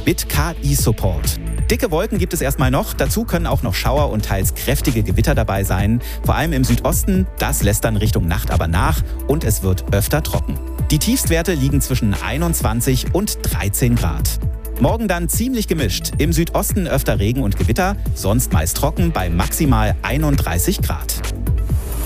mit KI-Support. Dicke Wolken gibt es erstmal noch, dazu können auch noch Schauer und teils kräftige Gewitter dabei sein. Vor allem im Südosten, das lässt dann Richtung Nacht aber nach und es wird öfter trocken. Die Tiefstwerte liegen zwischen 21 und 13 Grad. Morgen dann ziemlich gemischt. Im Südosten öfter Regen und Gewitter, sonst meist trocken bei maximal 31 Grad.